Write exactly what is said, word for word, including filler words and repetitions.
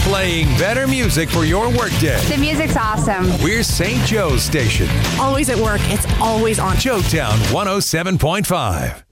Playing better music for your workday. The music's awesome. We're Saint Joe's station. Always at work. It's always on. Joetown one oh seven point five.